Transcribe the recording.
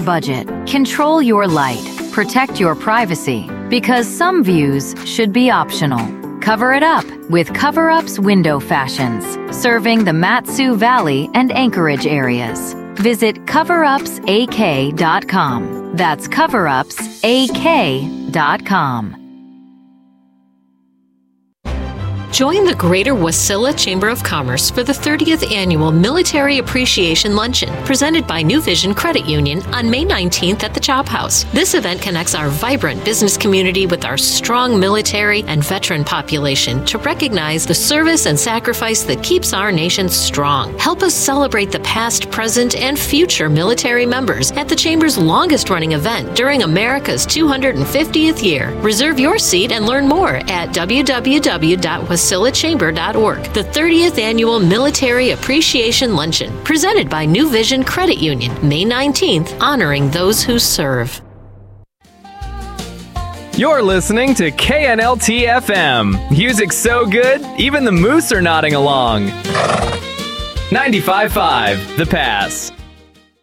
budget. Control your light. Protect your privacy. Because some views should be optional. Cover it up with Cover Up's Window Fashions, serving the Mat-Su Valley and Anchorage areas. Visit coverupsak.com. That's coverupsak.com. Join the Greater Wasilla Chamber of Commerce for the 30th Annual Military Appreciation Luncheon, presented by New Vision Credit Union on May 19th at the Chop House. This event connects our vibrant business community with our strong military and veteran population to recognize the service and sacrifice that keeps our nation strong. Help us celebrate the past, present, and future military members at the Chamber's longest-running event during America's 250th year. Reserve your seat and learn more at www.wasillachamber.org. The 30th Annual Military Appreciation Luncheon, presented by New Vision Credit Union, May 19th, honoring those who serve. You're listening to KNLT FM. Music so good, even the moose are nodding along. 95.5, The Pass.